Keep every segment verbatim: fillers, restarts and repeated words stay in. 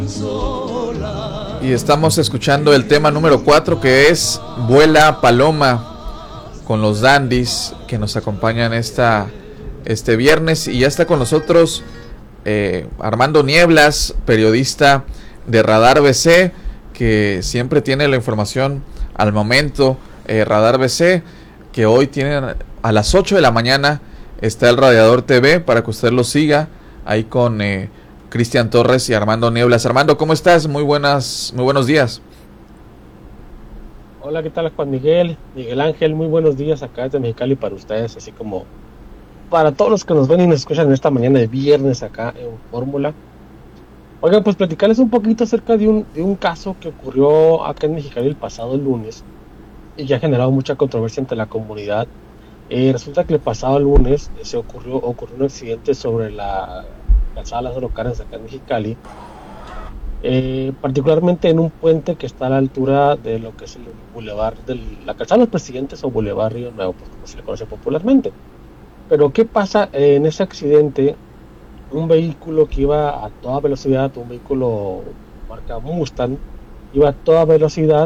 Y estamos escuchando el tema número cuatro, que es Vuela Paloma, con los Dandies, que nos acompañan esta, este viernes. Y ya está con nosotros eh, Armando Nieblas, periodista de Radar B C, que siempre tiene la información al momento. eh, Radar B C, que hoy tienen a las ocho de la mañana, está el Radiador T V, para que usted lo siga, ahí con... Eh, Cristian Torres y Armando Nieblas. Armando, ¿cómo estás? Muy buenas, muy buenos días. Hola, ¿qué tal, Juan Miguel? Miguel Ángel, muy buenos días acá desde Mexicali para ustedes, así como para todos los que nos ven y nos escuchan en esta mañana de viernes acá en Fórmula. Oigan, pues platicarles un poquito acerca de un, de un caso que ocurrió acá en Mexicali el pasado lunes y que ha generado mucha controversia entre la comunidad. Eh, resulta que el pasado lunes eh, se ocurrió, ocurrió un accidente sobre la calzada Lázaro Cárdenas acá en Mexicali, eh, particularmente en un puente que está a la altura de lo que es el bulevar de la calzada de los Presidentes o bulevar Río Nuevo, pues como se le conoce popularmente. Pero ¿qué pasa eh, en ese accidente? Un vehículo que iba a toda velocidad, un vehículo marca Mustang, iba a toda velocidad,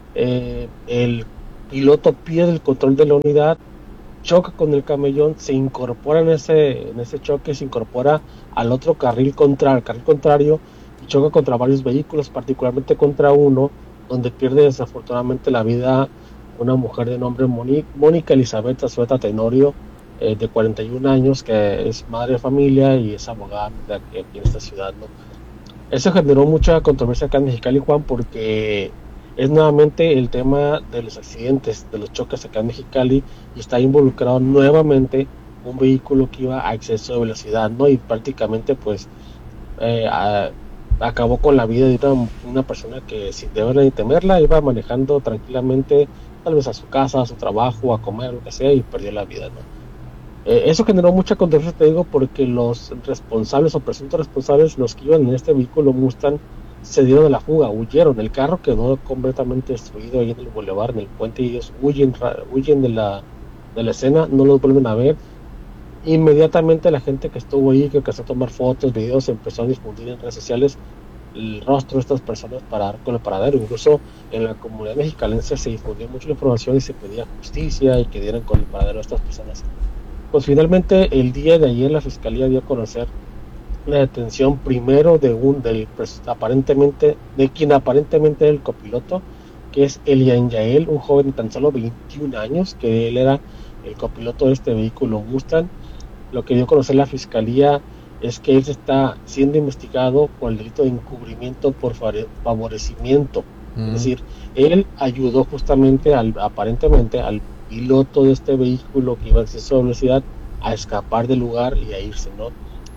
eh, el piloto pierde el control de la unidad, choca con el camellón, se incorpora en ese, en ese choque, se incorpora al otro carril contrario, al carril contrario, y choca contra varios vehículos, particularmente contra uno, donde pierde desafortunadamente la vida una mujer de nombre Moni, Mónica Elizabeth Azueta Tenorio, eh, de cuarenta y un años, que es madre de familia y es abogada de aquí, aquí en esta ciudad, ¿no? Eso generó mucha controversia acá en Mexicali, Juan, porque es nuevamente el tema de los accidentes, de los choques acá en Mexicali, y está involucrado nuevamente un vehículo que iba a exceso de velocidad, ¿no? Y prácticamente pues eh, a, acabó con la vida de una, una persona que, sin deber ni temerla, iba manejando tranquilamente, tal vez a su casa, a su trabajo, a comer, lo que sea, y perdió la vida, ¿no? Eh, eso generó mucha controversia, te digo, porque los responsables o presuntos responsables, los que iban en este vehículo Mustang, se dieron de la fuga, huyeron. El carro quedó completamente destruido ahí en el bulevar, en el puente, y ellos huyen, huyen de la, de la escena, no los vuelven a ver. Inmediatamente la gente que estuvo ahí, que empezó a tomar fotos, videos, empezó a difundir en redes sociales el rostro de estas personas para dar con el paradero. Incluso en la comunidad mexicalense se difundió mucho la información y se pedía justicia y que dieran con el paradero de estas personas. Pues finalmente el día de ayer la fiscalía dio a conocer la detención primero de un del pues, aparentemente de quien aparentemente era el copiloto, que es Elian Yael, un joven de tan solo veintiún años, que él era el copiloto de este vehículo Mustang. Lo que dio a conocer la fiscalía es que él está siendo investigado por el delito de encubrimiento por favorecimiento. Mm. Es decir, él ayudó justamente al aparentemente al piloto de este vehículo que iba a exceso de velocidad a escapar del lugar y a irse, ¿no?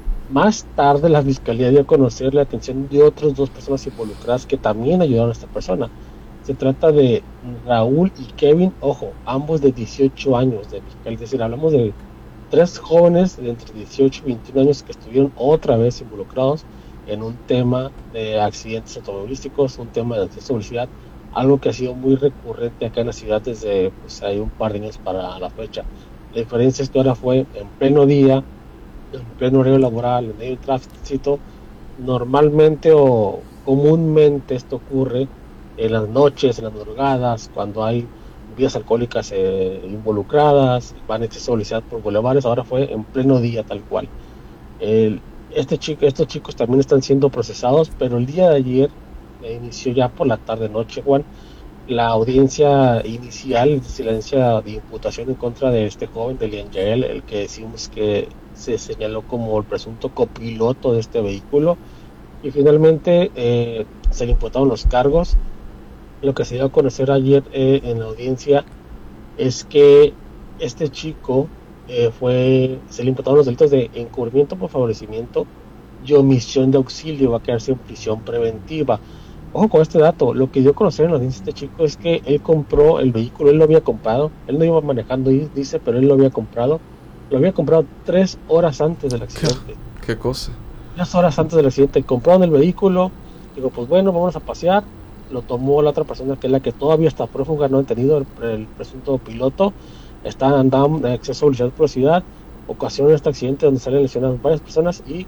Más tarde la fiscalía dio a conocer la detención de otras dos personas involucradas que también ayudaron a esta persona. Se trata de Raúl y Kevin, ojo, ambos de dieciocho años de fiscal, es decir, hablamos de tres jóvenes de entre dieciocho y veintiún años que estuvieron otra vez involucrados en un tema de accidentes automovilísticos, un tema de exceso de velocidad, algo que ha sido muy recurrente acá en la ciudad desde pues, hay un par de años para la fecha. La diferencia es que ahora fue en pleno día, en pleno horario laboral, en medio del tránsito. Normalmente o comúnmente esto ocurre en las noches, en las madrugadas, cuando hay bebidas alcohólicas eh, involucradas, van en exceso de velocidad por bulevares. Ahora fue en pleno día tal cual. El, este chico, estos chicos también están siendo procesados, pero el día de ayer eh, inició ya por la tarde noche, Juan, la audiencia inicial, es decir, la audiencia de imputación en contra de este joven, de Elian Yael, el que decimos que se señaló como el presunto copiloto de este vehículo, y finalmente eh, se le imputaron los cargos. Lo que se dio a conocer ayer eh, en la audiencia es que este chico eh, fue, se le imputaron los delitos de encubrimiento por favorecimiento y omisión de auxilio. Va a quedarse en prisión preventiva. Ojo con este dato, lo que dio a conocer en la audiencia este chico es que él compró el vehículo, él lo había comprado, él no iba manejando, dice, pero él lo había comprado, lo había comprado tres horas antes del accidente. ¿Qué, qué cosa? Tres horas antes del accidente, compraron el vehículo, digo, pues bueno, vamos a pasear. Lo tomó la otra persona, que es la que todavía está prófuga, no ha detenido, el, el presunto piloto, está andando en exceso de velocidad, ocasionó este accidente donde salen lesionadas varias personas y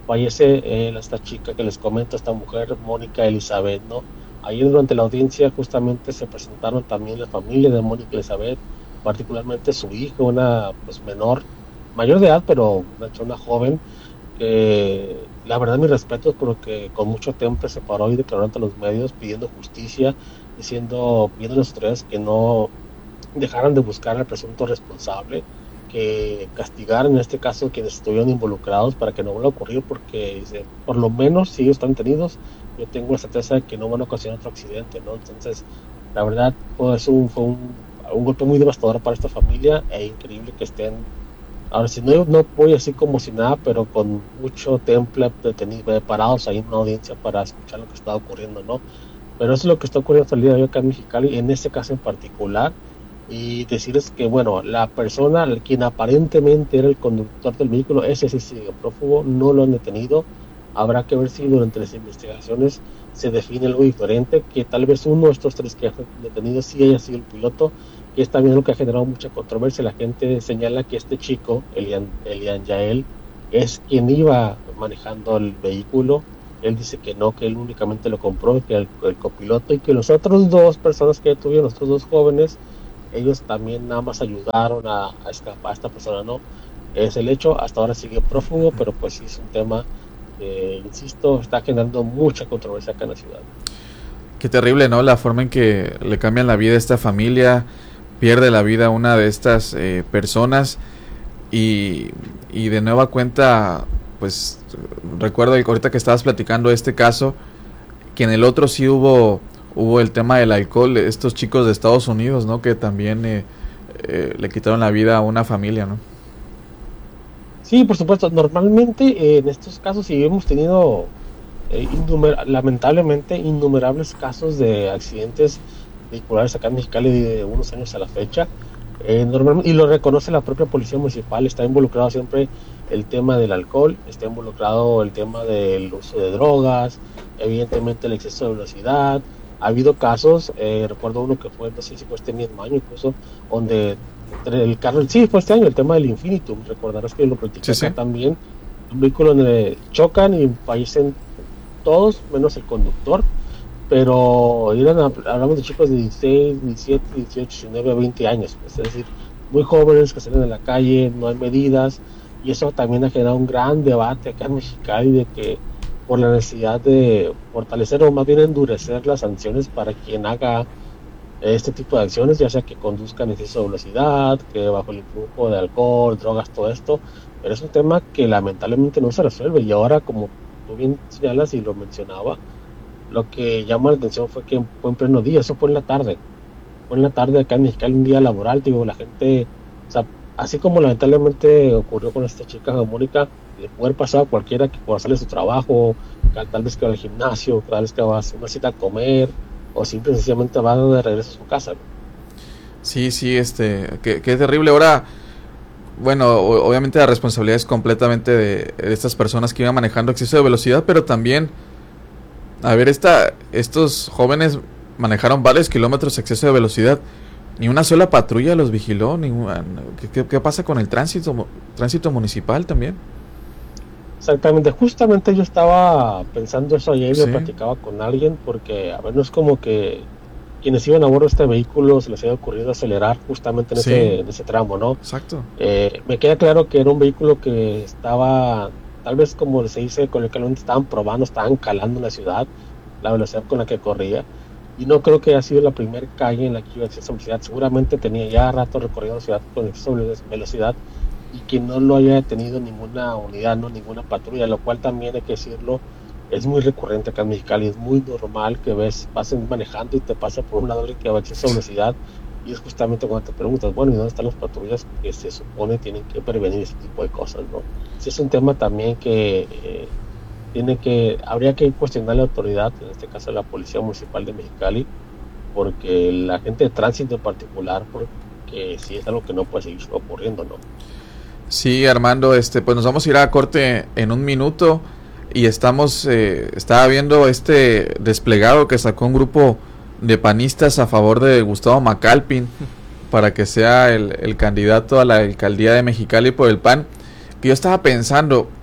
fallece eh, esta chica que les comento, esta mujer, Mónica Elizabeth, ¿no? Ahí durante la audiencia justamente se presentaron también la familia de Mónica Elizabeth, particularmente su hija, una pues menor, mayor de edad, pero una, una joven, que la verdad mis respetos porque con mucho temple se paró y declaró ante los medios pidiendo justicia, diciendo, pidiendo a las autoridades que no dejaran de buscar al presunto responsable, que castigaran en este caso quienes estuvieron involucrados para que no vuelva a ocurrir, porque dice, por lo menos si ellos están detenidos, yo tengo la certeza de que no van a ocasionar otro accidente, ¿no? Entonces, la verdad, pues, un, fue un, un golpe muy devastador para esta familia, e increíble que estén, ahora si no, no voy así como si nada, pero con mucho temple detenido, parados ahí en una audiencia para escuchar lo que está ocurriendo, ¿no? Pero eso es lo que está ocurriendo hasta el día de hoy acá en Mexicali, en este caso en particular. Y decirles que, bueno, la persona, quien aparentemente era el conductor del vehículo, ese sí sigue prófugo, no lo han detenido. Habrá que ver si durante las investigaciones se define algo diferente, que tal vez uno de estos tres que han detenido sí haya sido el piloto, que es también lo que ha generado mucha controversia. La gente señala que este chico, Elian, Elian Yael, es quien iba manejando el vehículo. Él dice que no, que él únicamente lo compró, que el, el copiloto, y que los otros dos personas que tuvieron, los otros dos jóvenes, ellos también nada más ayudaron a, a escapar a esta persona, ¿no? Es el hecho, hasta ahora sigue prófugo, pero pues sí es un tema que, insisto, está generando mucha controversia acá en la ciudad. Qué terrible, ¿no? La forma en que le cambian la vida a esta familia, pierde la vida una de estas eh, personas, y, y de nueva cuenta, pues recuerdo que ahorita que estabas platicando este caso, que en el otro sí hubo... hubo el tema del alcohol, estos chicos de Estados Unidos, ¿no? Que también eh, eh, le quitaron la vida a una familia, ¿no? Sí, por supuesto. Normalmente eh, en estos casos sí hemos tenido eh, innumer- lamentablemente innumerables casos de accidentes vehiculares acá en Mexicali de unos años a la fecha. Eh, normalmente, y lo reconoce la propia policía municipal, está involucrado siempre el tema del alcohol, está involucrado el tema del uso de drogas, evidentemente el exceso de velocidad. Ha habido casos, eh, recuerdo uno que fue, no sé si fue este mismo año incluso, donde el carro, sí, fue este año, el tema del Infinitum, recordarás que lo platicé sí, acá sí. también, un vehículo donde chocan y fallecen todos, menos el conductor, pero eran, hablamos de chicos de dieciséis, diecisiete, dieciocho, diecinueve, veinte años, pues, es decir, muy jóvenes que salen a la calle, no hay medidas, y eso también ha generado un gran debate acá en Mexicali de que por la necesidad de fortalecer o más bien endurecer las sanciones para quien haga este tipo de acciones, ya sea que conduzca en exceso de velocidad, que bajo el influjo de alcohol, drogas, todo esto, pero es un tema que lamentablemente no se resuelve, y ahora, como tú bien señalas y lo mencionaba, lo que llama la atención fue que fue en pleno día, eso fue en la tarde, fue en la tarde acá en Mexicali, un día laboral, digo, la gente, o sea, así como lamentablemente ocurrió con esta chica Mónica, le puede pasar a cualquiera que por salir de su trabajo, tal vez que va al gimnasio, tal vez que va a hacer una cita a comer, o simple y sencillamente va de regreso a su casa, ¿no? Sí, sí, este, qué, qué terrible. Ahora, bueno, o, obviamente la responsabilidad es completamente de, de estas personas que iban manejando exceso de velocidad, pero también, a ver, esta, estos jóvenes manejaron varios kilómetros de exceso de velocidad. Ni una sola patrulla los vigiló. Ninguna, ¿qué, qué, qué pasa con el tránsito, tránsito municipal también? Exactamente, justamente yo estaba pensando eso ayer y Sí. lo platicaba con alguien, porque a ver, no es como que quienes iban a bordo de este vehículo se les haya ocurrido acelerar justamente en, Sí, ese, en ese tramo, ¿no? exacto. Eh, me queda claro que era un vehículo que estaba, tal vez como se dice coloquialmente, estaban probando, estaban calando en la ciudad, la velocidad con la que corría, y no creo que haya sido la primera calle en la que iba a exceso de velocidad. Seguramente tenía ya rato recorrido la ciudad con exceso de velocidad, y que no lo haya detenido ninguna unidad, no ninguna patrulla, lo cual también hay que decirlo, es muy recurrente acá en Mexicali, es muy normal que ves, pasen manejando y te pasa por un lado que va a exceso de velocidad, y es justamente cuando te preguntas, bueno, ¿y dónde están las patrullas que se supone tienen que prevenir ese tipo de cosas, ¿no? Sí, es un tema también que eh, tiene que, habría que cuestionar la autoridad, en este caso la Policía Municipal de Mexicali, porque la gente de tránsito en particular, porque sí es algo que no puede seguir ocurriendo, ¿no? Sí, Armando, este, pues nos vamos a ir a corte en un minuto y estamos, eh, estaba viendo este desplegado que sacó un grupo de panistas a favor de Gustavo Macalpin para que sea el, el candidato a la alcaldía de Mexicali por el P A N. Que yo estaba pensando,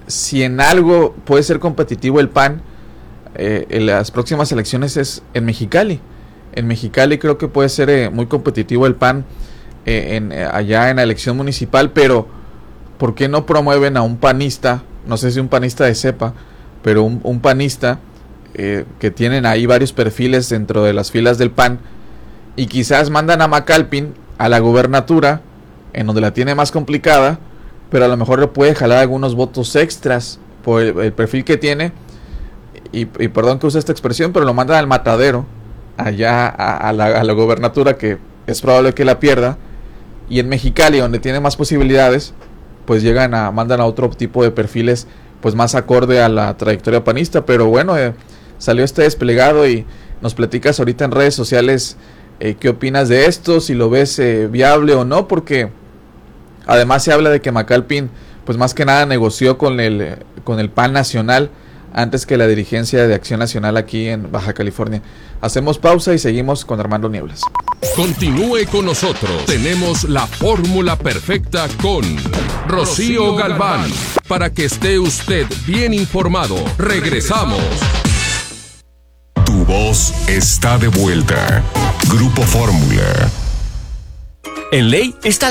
si en algo puede ser competitivo el P A N eh, en las próximas elecciones es en Mexicali. En Mexicali creo que puede ser eh, muy competitivo el P A N eh, en, eh, allá en la elección municipal, pero ¿por qué no promueven a un panista? No sé si un panista de cepa, pero un, un panista eh, que tienen ahí varios perfiles dentro de las filas del P A N, y quizás mandan a McAlpin a la gubernatura, en donde la tiene más complicada, pero a lo mejor le puede jalar algunos votos extras por el, el perfil que tiene, y, y perdón que use esta expresión, pero lo mandan al matadero, allá a, a, la, a la gubernatura, que es probable que la pierda, y en Mexicali, donde tiene más posibilidades, pues llegan a, mandan a otro tipo de perfiles, pues más acorde a la trayectoria panista. Pero bueno, eh, salió este desplegado y nos platicas ahorita en redes sociales eh, qué opinas de esto, si lo ves eh, viable o no, porque además se habla de que McAlpin, pues más que nada negoció con el, con el P A N nacional antes que la dirigencia de Acción Nacional aquí en Baja California. Hacemos pausa y seguimos con Armando Nieblas. Continúe con nosotros. Tenemos la fórmula perfecta con Rocío Galván, para que esté usted bien informado. Regresamos. Tu voz está de vuelta. Grupo Fórmula. En ley está